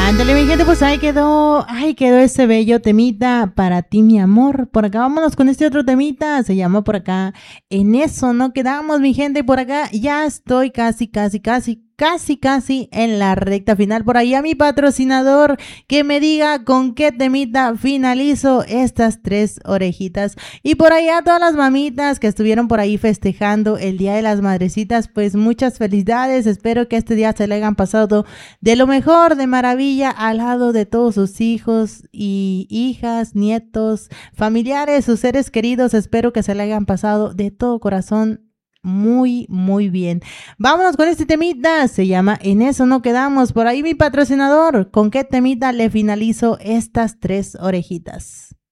Ándale, mi gente, pues ahí quedó ese bello temita para ti, mi amor. Por acá vámonos con este otro temita, se llama por acá En eso no quedamos, mi gente. Por acá ya estoy casi en la recta final. Por ahí a mi patrocinador que me diga con qué temita finalizo estas 3 orejitas. Y por ahí a todas las mamitas que estuvieron por ahí festejando el Día de las Madrecitas, pues muchas felicidades. Espero que este día se le hayan pasado de lo mejor, de maravilla, al lado de todos sus hijos y hijas, nietos, familiares, sus seres queridos. Espero que se le hayan pasado de todo corazón muy bien. Vámonos con este temita, se llama En eso no quedamos. Por ahí mi patrocinador, ¿con qué temita le finalizo estas 3 orejitas?